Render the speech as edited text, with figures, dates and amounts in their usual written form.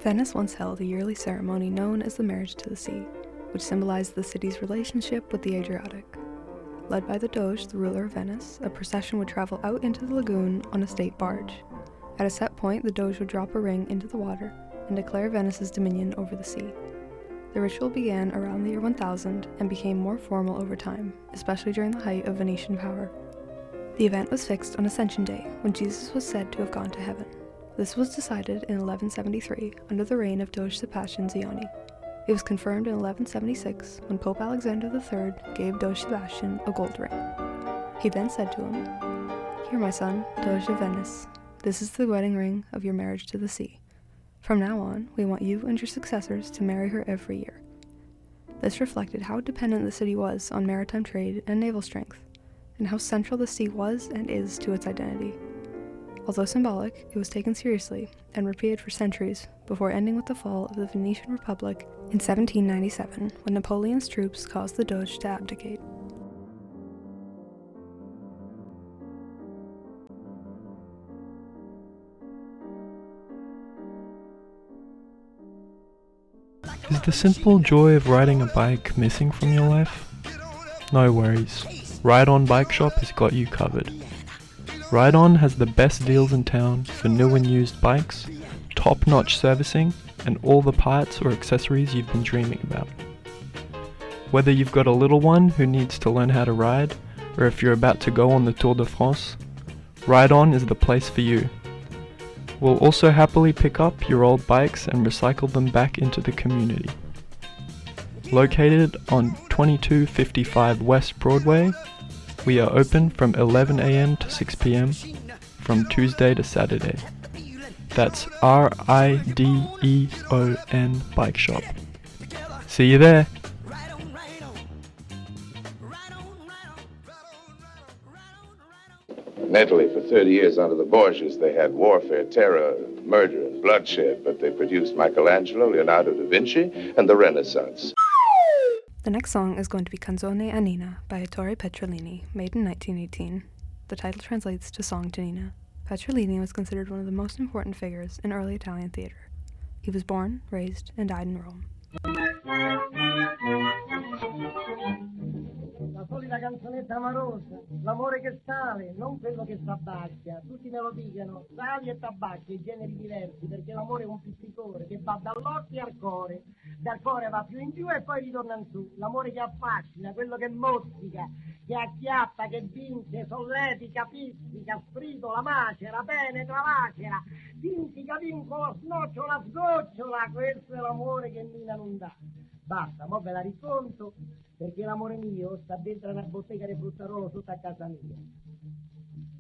Venice once held a yearly ceremony known as the Marriage to the Sea, which symbolized the city's relationship with the Adriatic. Led by the Doge, the ruler of Venice, a procession would travel out into the lagoon on a state barge. At a set point, the Doge would drop a ring into the water and declare Venice's dominion over the sea. The ritual began around the year 1000 and became more formal over time, especially during the height of Venetian power. The event was fixed on Ascension Day, when Jesus was said to have gone to heaven. This was decided in 1173 under the reign of Doge Sebastian Ziani. It was confirmed in 1176 when Pope Alexander III gave Doge Sebastian a gold ring. He then said to him, "Here, my son, Doge of Venice, this is the wedding ring of your marriage to the sea. From now on, we want you and your successors to marry her every year." This reflected how dependent the city was on maritime trade and naval strength, and how central the sea was and is to its identity. Although symbolic, it was taken seriously and repeated for centuries before ending with the fall of the Venetian Republic in 1797, when Napoleon's troops caused the Doge to abdicate. Is the simple joy of riding a bike missing from your life? No worries. Ride On Bike Shop has got you covered. Ride On has the best deals in town for new and used bikes, top-notch servicing, and all the parts or accessories you've been dreaming about. Whether you've got a little one who needs to learn how to ride, or if you're about to go on the Tour de France, Ride On is the place for you. We'll also happily pick up your old bikes and recycle them back into the community. Located on 2255 West Broadway, we are open from 11 a.m. to 6 p.m. from Tuesday to Saturday. That's RIDEON Bike Shop. See you there! In Italy, for 30 years under the Borgias, they had warfare, terror, murder, and bloodshed, but they produced Michelangelo, Leonardo da Vinci, and the Renaissance. The next song is going to be Canzone a Nina by Ettore Petrolini, made in 1918. The title translates to Song to Nina. Petrolini was considered one of the most important figures in early Italian theater. He was born, raised, and died in Rome. La solita canzonetta amorosa, l'amore che sale, non quello che s'abbacchia. Tutti me lo dicono, sali e tabacchi, generi diversi, perché l'amore è un pizzicone che va dall'occhio al cuore, dal cuore va più in giù e poi ritorna in su. L'amore che affascina, quello che mozzica, che acchiappa, che vince, solletica, pizzica, sfritola, macera, penetra, lacera, vintica, vincola, snocciola, sgocciola, questo è l'amore che Nina non dà. Basta, mo ve la racconto, perché l'amore mio sta dentro una bottega di fruttarolo sotto a casa mia.